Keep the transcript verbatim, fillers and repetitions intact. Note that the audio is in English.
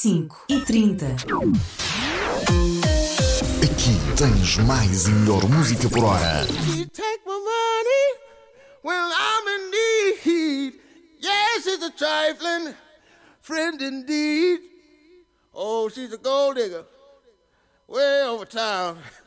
cinco e trinta. Aqui tens mais e melhor música por hora. She take my money when I'm in need. Yes, it's a trifling friend indeed. Oh, she's a gold digger way over town.